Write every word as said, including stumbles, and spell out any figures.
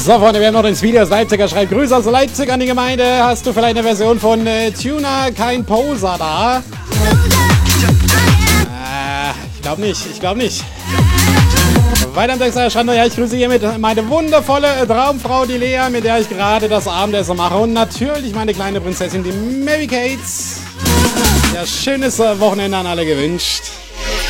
So, Freunde, wir haben noch ins Video. Das Leipziger schreibt: Grüße aus Leipzig an die Gemeinde. Hast du vielleicht eine Version von äh, Tuna, kein Poser da? Äh, ich glaube nicht, ich glaube nicht. Weiter am Text schreibt noch: Ja, ich grüße hiermit meine wundervolle Traumfrau, die Lea, mit der ich gerade das Abendessen mache. Und natürlich meine kleine Prinzessin, die Mary Kate. Ja, schönes Wochenende an alle gewünscht.